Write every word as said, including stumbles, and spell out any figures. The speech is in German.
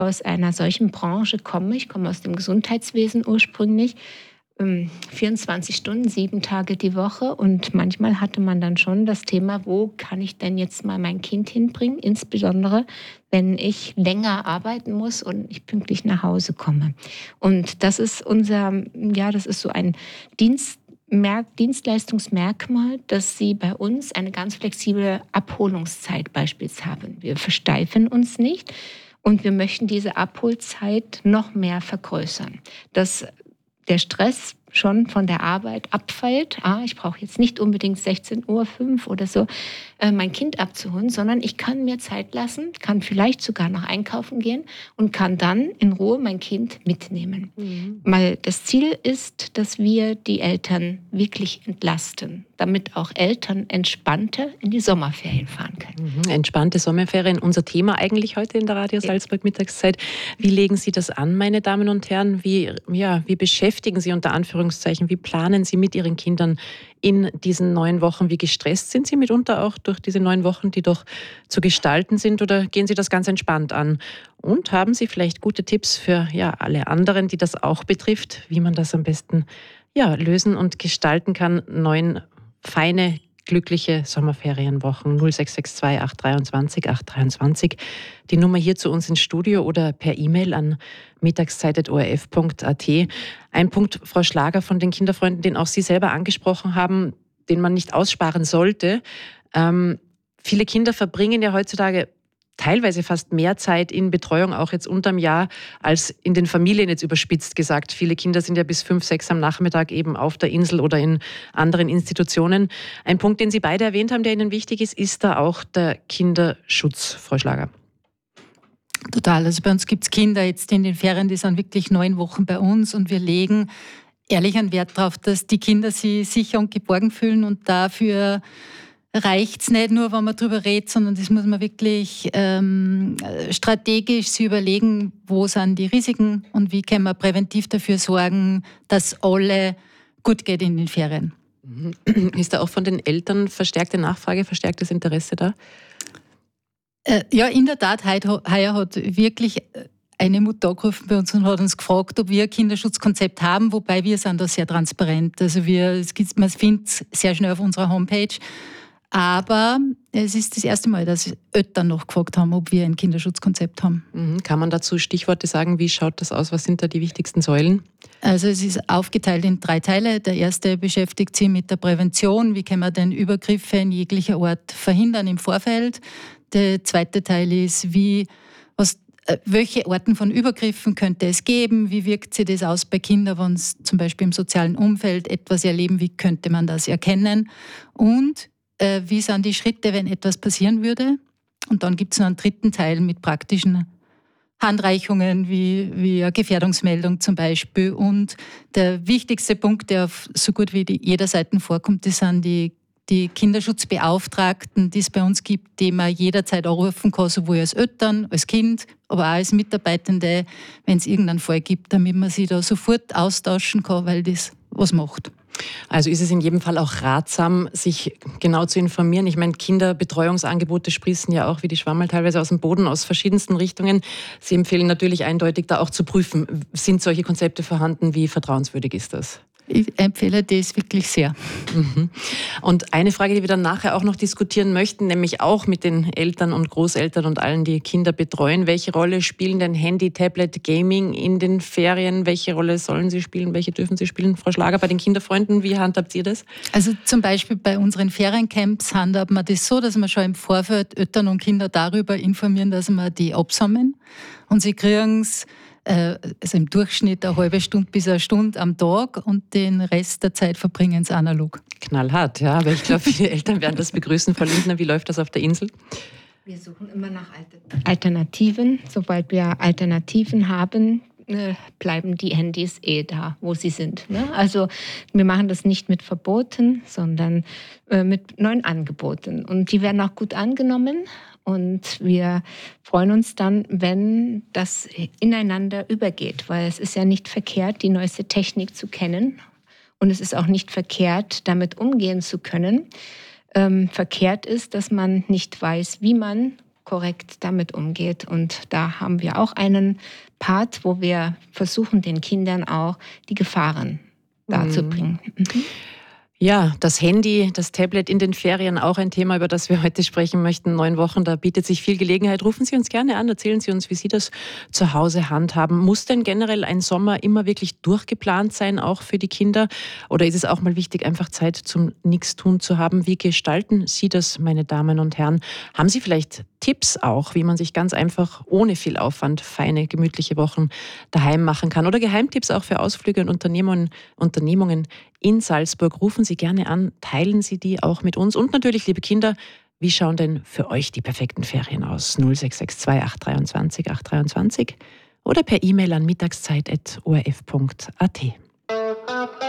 aus einer solchen Branche komme. Ich komme aus dem Gesundheitswesen ursprünglich. vierundzwanzig Stunden, sieben Tage die Woche. Und manchmal hatte man dann schon das Thema, wo kann ich denn jetzt mal mein Kind hinbringen? Insbesondere, wenn ich länger arbeiten muss und ich pünktlich nach Hause komme. Und das ist unser, ja, das ist so ein Dienst, Dienstleistungsmerkmal, dass sie bei uns eine ganz flexible Abholungszeit beispielsweise haben. Wir versteifen uns nicht und wir möchten diese Abholzeit noch mehr vergrößern. Dass der Stress schon von der Arbeit abfällt. Ah, ich brauche jetzt nicht unbedingt sechzehn Uhr fünf oder so, äh, mein Kind abzuholen, sondern ich kann mir Zeit lassen, kann vielleicht sogar noch einkaufen gehen und kann dann in Ruhe mein Kind mitnehmen. Mhm. Weil das Ziel ist, dass wir die Eltern wirklich entlasten, damit auch Eltern entspannter in die Sommerferien fahren können. Mhm, entspannte Sommerferien, unser Thema eigentlich heute in der Radio Salzburg Mittagszeit. Wie legen Sie das an, meine Damen und Herren? Wie, ja, wie beschäftigen Sie unter Anführungszeichen, wie planen Sie mit Ihren Kindern in diesen neun Wochen? Wie gestresst sind Sie mitunter auch durch diese neun Wochen, die doch zu gestalten sind, oder gehen Sie das ganz entspannt an? Und haben Sie vielleicht gute Tipps für ja, alle anderen, die das auch betrifft, wie man das am besten ja, lösen und gestalten kann? Neun feine, glückliche Sommerferienwochen. null sechs sechs zwei acht zwei acht drei zwei. Die Nummer hier zu uns ins Studio oder per E-Mail an mittagszeit at o r f punkt a t. Ein Punkt, Frau Schlager, von den Kinderfreunden, den auch Sie selber angesprochen haben, den man nicht aussparen sollte. Ähm, viele Kinder verbringen ja heutzutage teilweise fast mehr Zeit in Betreuung, auch jetzt unterm Jahr, als in den Familien, jetzt überspitzt gesagt. Viele Kinder sind ja bis fünf, sechs am Nachmittag eben auf der Insel oder in anderen Institutionen. Ein Punkt, den Sie beide erwähnt haben, der Ihnen wichtig ist, ist da auch der Kinderschutz, Frau Schlager. Total. Also bei uns gibt es Kinder jetzt in den Ferien, die sind wirklich neun Wochen bei uns und wir legen ehrlich einen Wert darauf, dass die Kinder sich sicher und geborgen fühlen, und dafür reicht es nicht nur, wenn man darüber redet, sondern das muss man wirklich ähm, strategisch sich überlegen, wo sind die Risiken und wie kann man präventiv dafür sorgen, dass alle gut geht in den Ferien. Ist da auch von den Eltern verstärkte Nachfrage, verstärktes Interesse da? Äh, ja, in der Tat, heuer hat wirklich eine Mutter angerufen bei uns und hat uns gefragt, ob wir ein Kinderschutzkonzept haben, wobei wir sind da sehr transparent. Also wir, es gibt, man findet es sehr schnell auf unserer Homepage. Aber es ist das erste Mal, dass Eltern noch gefragt haben, ob wir ein Kinderschutzkonzept haben. Mhm. Kann man dazu Stichworte sagen? Wie schaut das aus? Was sind da die wichtigsten Säulen? Also es ist aufgeteilt in drei Teile. Der erste beschäftigt sich mit der Prävention. Wie kann man denn Übergriffe in jeglicher Art verhindern im Vorfeld? Der zweite Teil ist, wie, was, welche Arten von Übergriffen könnte es geben? Wie wirkt sich das aus bei Kindern, wenn sie zum Beispiel im sozialen Umfeld etwas erleben? Wie könnte man das erkennen? Und wie sind die Schritte, wenn etwas passieren würde? Und dann gibt es noch einen dritten Teil mit praktischen Handreichungen, wie, wie eine Gefährdungsmeldung zum Beispiel. Und der wichtigste Punkt, der auf so gut wie die, jeder Seite vorkommt, das sind die, die Kinderschutzbeauftragten, die es bei uns gibt, die man jederzeit anrufen kann, sowohl als Eltern, als Kind, aber auch als Mitarbeitende, wenn es irgendeinen Fall gibt, damit man sich da sofort austauschen kann, weil das was macht. Also ist es in jedem Fall auch ratsam, sich genau zu informieren. Ich meine, Kinderbetreuungsangebote sprießen ja auch wie die Schwammerl teilweise aus dem Boden, aus verschiedensten Richtungen. Sie empfehlen natürlich eindeutig, da auch zu prüfen, sind solche Konzepte vorhanden, wie vertrauenswürdig ist das? Ich empfehle das wirklich sehr. Mhm. Und eine Frage, die wir dann nachher auch noch diskutieren möchten, nämlich auch mit den Eltern und Großeltern und allen, die Kinder betreuen. Welche Rolle spielen denn Handy, Tablet, Gaming in den Ferien? Welche Rolle sollen sie spielen? Welche dürfen sie spielen? Frau Schlager, bei den Kinderfreunden, wie handhabt ihr das? Also zum Beispiel bei unseren Feriencamps handhabt man das so, dass wir schon im Vorfeld Eltern und Kinder darüber informieren, dass wir die absammeln. Und sie kriegen es also im Durchschnitt eine halbe Stunde bis eine Stunde am Tag und den Rest der Zeit verbringen sie analog. Knallhart, ja, aber ich glaube, viele Eltern werden das begrüßen. Frau Lindner, wie läuft das auf der Insel? Wir suchen immer nach Alternativen. Sobald wir Alternativen haben, bleiben die Handys eh da, wo sie sind. Also wir machen das nicht mit Verboten, sondern mit neuen Angeboten. Und die werden auch gut angenommen. Und wir freuen uns dann, wenn das ineinander übergeht, weil es ist ja nicht verkehrt, die neueste Technik zu kennen. Und es ist auch nicht verkehrt, damit umgehen zu können. Ähm, verkehrt ist, dass man nicht weiß, wie man korrekt damit umgeht. Und da haben wir auch einen Part, wo wir versuchen, den Kindern auch die Gefahren darzubringen. Mhm. Ja, das Handy, das Tablet in den Ferien, auch ein Thema, über das wir heute sprechen möchten. Neun Wochen, da bietet sich viel Gelegenheit. Rufen Sie uns gerne an, erzählen Sie uns, wie Sie das zu Hause handhaben. Muss denn generell ein Sommer immer wirklich durchgeplant sein, auch für die Kinder? Oder ist es auch mal wichtig, einfach Zeit zum Nichtstun zu haben? Wie gestalten Sie das, meine Damen und Herren? Haben Sie vielleicht Tipps auch, wie man sich ganz einfach ohne viel Aufwand feine, gemütliche Wochen daheim machen kann? Oder Geheimtipps auch für Ausflüge und Unternehmungen, Unternehmungen in Salzburg? Rufen Sie gerne an, teilen Sie die auch mit uns. Und natürlich, liebe Kinder, wie schauen denn für euch die perfekten Ferien aus? null sechs sechs zwei acht zwei drei acht zwei oder per E-Mail an mittagszeit punkt o r f punkt a t.